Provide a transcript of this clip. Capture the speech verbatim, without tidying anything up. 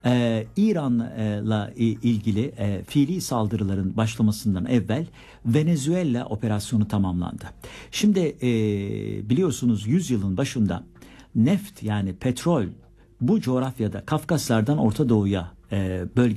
Ee, İran'la ilgili e, fiili saldırıların başlamasından evvel Venezuela operasyonu tamamlandı. Şimdi e, biliyorsunuz yüzyılın başında neft yani petrol bu coğrafyada Kafkaslardan Orta Doğu'ya e, bölge